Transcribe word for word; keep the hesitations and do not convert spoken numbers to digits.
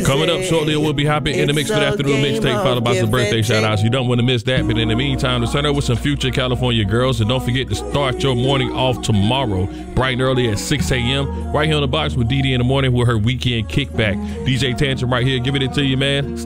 easy. Coming up shortly, we'll be hopping in the mix for the afternoon mixtape, followed by some birthday shout outs. You don't want to miss that. But in the meantime, to start out with some future California girls. And don't forget to start your morning off tomorrow, bright and early at six a m right here on The Box with Dee Dee in the morning with her weekend kickback. D J Tantrum right here, giving it to you, man.